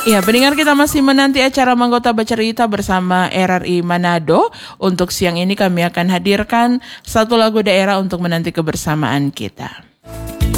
Ya, pendengar, kita masih menanti acara Manggota Bercerita bersama RRI Manado. Untuk siang ini kami akan hadirkan satu lagu daerah untuk menanti kebersamaan kita.